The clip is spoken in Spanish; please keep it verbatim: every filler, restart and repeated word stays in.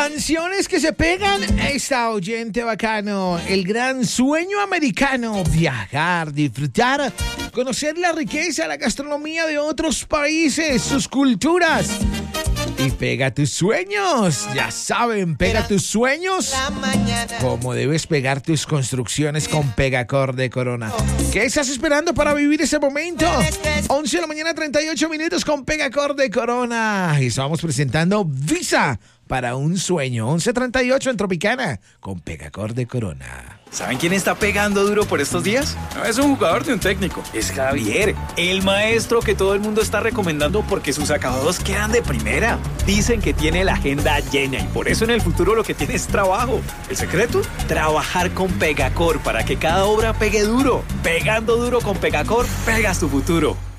Canciones que se pegan. Esta oyente bacano. El gran sueño americano. Viajar, disfrutar, conocer la riqueza, la gastronomía de otros países, sus culturas. Y pega tus sueños. Ya saben, pega tus sueños como debes pegar tus construcciones con Pegacor de Corona. ¿Qué estás esperando para vivir ese momento? once de la mañana, treinta y ocho minutos con Pegacor de Corona. Y estamos presentando Visa para un sueño. once treinta y ocho en Tropicana con Pegacor de Corona. ¿Saben quién está pegando duro por estos días? No es un jugador de un técnico, es Javier, el maestro que todo el mundo está recomendando porque sus acabados quedan de primera. Dicen que tiene la agenda llena y por eso en el futuro lo que tiene es trabajo. ¿El secreto? Trabajar con Pegacor para que cada obra pegue duro. Pegando duro con Pegacor, pegas tu futuro.